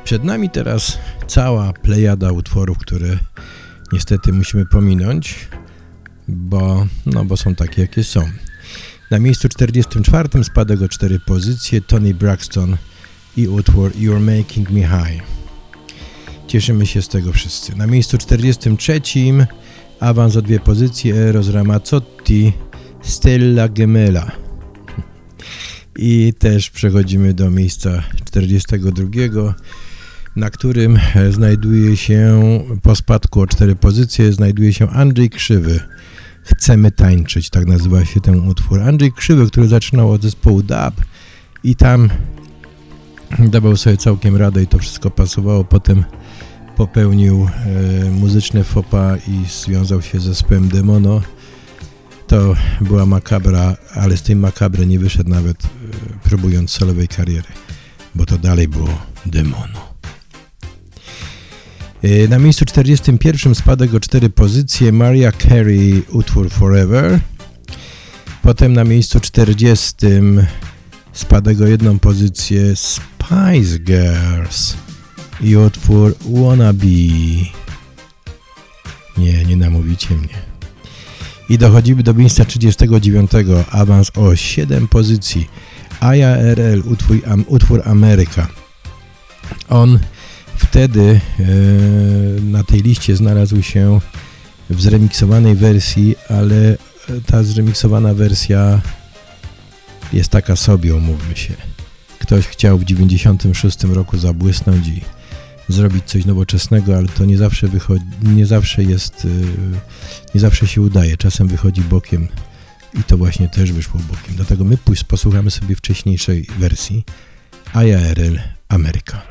Przed nami teraz cała plejada utworów, które niestety musimy pominąć, bo są takie, jakie są. Na miejscu 44 spadek o 4 pozycje Toni Braxton i utwór You're Making Me High. Cieszymy się z tego wszyscy. Na miejscu 43 awans o 2 pozycje Eros Ramazzotti Stella Gemella. I też przechodzimy do miejsca 42, na którym znajduje się, po spadku o 4 pozycje, znajduje się Andrzej Krzywy. Chcemy tańczyć, tak nazywa się ten utwór. Andrzej Krzywy, który zaczynał od zespołu DAB i tam dawał sobie całkiem radę i to wszystko pasowało. Potem popełnił muzyczne faux pas i związał się z zespołem Demono. To była makabra, ale z tej makabry nie wyszedł nawet próbując solowej kariery, bo to dalej było Demono. Na miejscu 41 spadek o 4 pozycje Mariah Carey, utwór Forever. Potem na miejscu 40 spadek o 1 pozycję Spice Girls i utwór Wanna Be. Nie namówicie mnie. I dochodzimy do miejsca 39, awans o 7 pozycji IARL, utwór Ameryka. On wtedy na tej liście znalazł się w zremiksowanej wersji, ale ta zremiksowana wersja jest taka sobie, umówmy się. Ktoś chciał w 96 roku zabłysnąć i zrobić coś nowoczesnego, ale to nie zawsze wychodzi, nie zawsze się udaje, czasem wychodzi bokiem i to właśnie też wyszło bokiem. Dlatego my posłuchamy sobie wcześniejszej wersji IARL Ameryka.